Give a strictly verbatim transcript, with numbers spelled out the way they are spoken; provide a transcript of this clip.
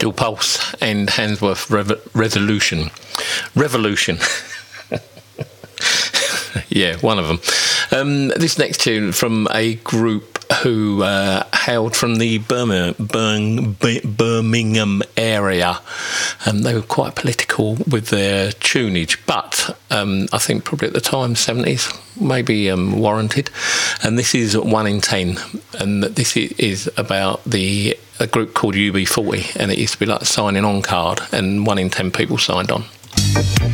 Still Pulse and Handsworth Revo- Resolution. Revolution. Yeah, one of them. Um, this next tune from a group who uh, hailed from the Birmingham, Birmingham area. Um, they were quite political with their tunage, but um, I think probably at the time, seventies, maybe um, warranted. And this is One in Ten, and this is about the a group called U B forty, and it used to be like a signing on card, and one in ten people signed on.